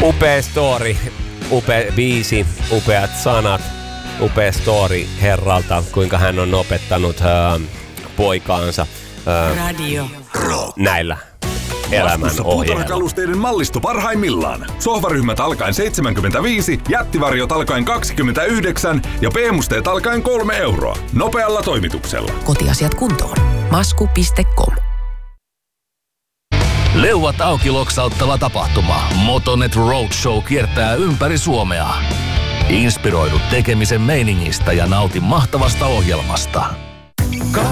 Upea story, upea biisi, upeat sanat, upea story herralta, kuinka hän on opettanut poikaansa Radio näillä elämän ohjeilla. Puutarhakalusteiden mallisto parhaimmillaan. Sohvaryhmät alkaen 75, jättivarjot alkaen 29 ja B-musteet alkaen 3 euroa. Nopealla toimituksella. Kotiasiat kuntoon. Masku.com. Leuat auki loksauttava tapahtuma. Motonet Roadshow kiertää ympäri Suomea. Inspiroidu tekemisen meiningistä ja nauti mahtavasta ohjelmasta.